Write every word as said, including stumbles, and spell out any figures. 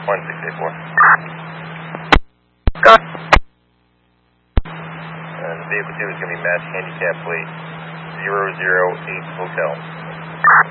one six eight four. Go. And vehicle two is going to be match handicap plate zero zero eight Hotel.